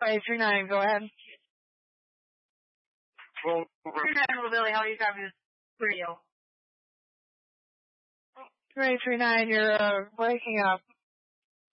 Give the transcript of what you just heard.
2839, go ahead. Well, Billy, how are you driving this radio? 2839, you're breaking up.